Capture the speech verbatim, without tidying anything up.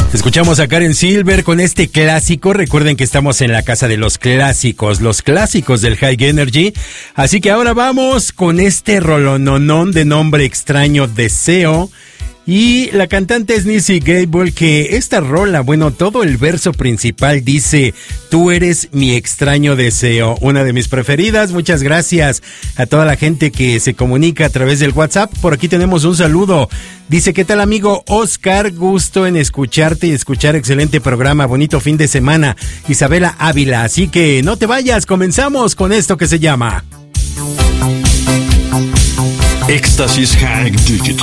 Escuchamos a Karen Silver con este clásico. Recuerden que estamos en la casa de los clásicos, los clásicos del High Energy. Así que ahora vamos con este rolononón de nombre extraño, Deseo. Y la cantante es Nissy Gable, que esta rola, bueno, todo el verso principal dice: tú eres mi extraño deseo, una de mis preferidas. Muchas gracias a toda la gente que se comunica a través del WhatsApp. Por aquí tenemos un saludo. Dice: ¿qué tal, amigo Oscar? Gusto en escucharte y escuchar excelente programa, bonito fin de semana. Isabela Ávila, así que no te vayas, comenzamos con esto que se llama Éxtasis High Digital.